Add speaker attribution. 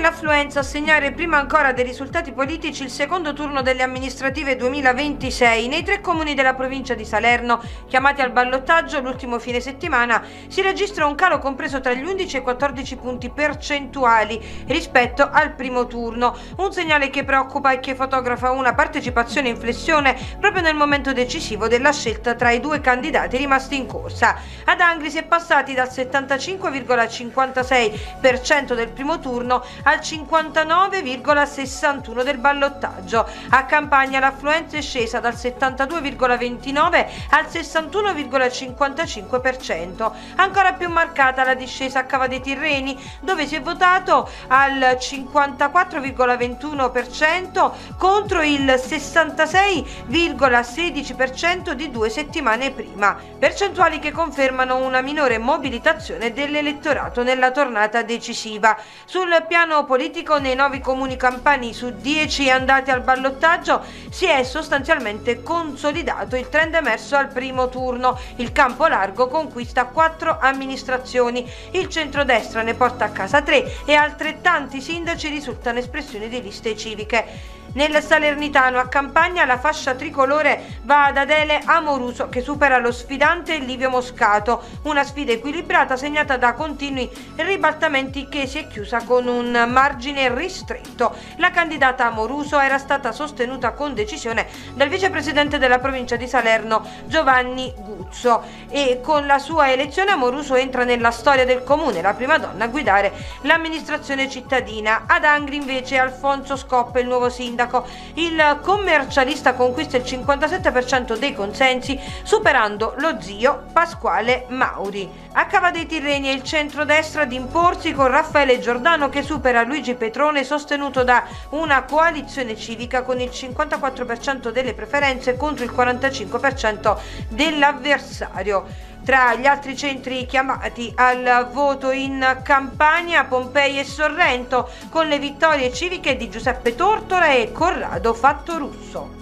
Speaker 1: l'affluenza a segnare prima ancora dei risultati politici il secondo turno delle amministrative 2026. Nei 3 comuni della provincia di Salerno chiamati al ballottaggio l'ultimo fine settimana si registra un calo compreso tra gli 11 e i 14 punti percentuali rispetto al primo turno, un segnale che preoccupa e che fotografa una partecipazione in flessione proprio nel momento decisivo della scelta tra i 2 candidati rimasti in corsa. Ad Angri si è passati dal 75,56% del primo turno al 59,61% del ballottaggio. A Campania l'affluenza è scesa dal 72,29% al 61,55%. Ancora più marcata la discesa a Cava dei Tirreni, dove si è votato al 54,21% contro il 66,16% di 2 settimane prima. Percentuali che confermano una minore mobilitazione dell'elettorato nella tornata decisiva. Sul piano politico, nei 9 comuni campani su 10 andati al ballottaggio si è sostanzialmente consolidato il trend emerso al primo turno. Il campo largo conquista 4 amministrazioni, il centrodestra ne porta a casa 3 e altrettanti sindaci risultano espressioni di liste civiche. Nel Salernitano a Campania la fascia tricolore va ad Adele Amoruso, che supera lo sfidante Livio Moscato, una sfida equilibrata segnata da continui ribaltamenti che si è chiusa con un margine ristretto. La candidata Amoruso era stata sostenuta con decisione dal vicepresidente della provincia di Salerno Giovanni Guzzo, e con la sua elezione Amoruso entra nella storia del comune, la prima donna a guidare l'amministrazione cittadina. Ad Angri invece Alfonso Scoppa, il nuovo sindaco. Il commercialista conquista il 57% dei consensi, superando lo zio Pasquale Mauri. A Cava dei Tirreni è il centrodestra ad imporsi, con Raffaele Giordano che supera Luigi Petrone, sostenuto da una coalizione civica con il 54% delle preferenze contro il 45% dell'avversario. Tra gli altri centri chiamati al voto in Campania, Pompei e Sorrento, con le vittorie civiche di Giuseppe Tortora e Corrado Fattorusso.